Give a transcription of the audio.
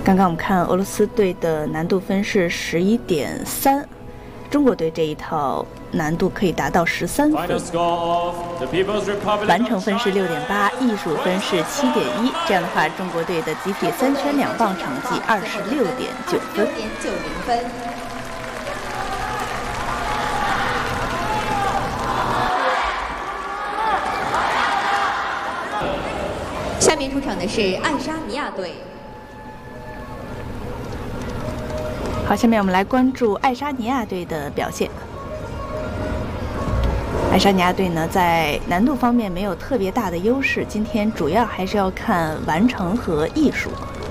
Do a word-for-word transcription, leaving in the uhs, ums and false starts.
刚刚我们看俄罗斯队的难度分是十一点三，中国队这一套难度可以达到十三分。完成分是六点八，艺术分是七点一。这样的话，中国队的集体三圈两棒成绩二十六点九分。 六点九零分。下面出场的是爱沙尼亚队。 好，下面我们来关注爱沙尼亚队的表现。爱沙尼亚队呢，在难度方面没有特别大的优势，今天主要还是要看完成和艺术。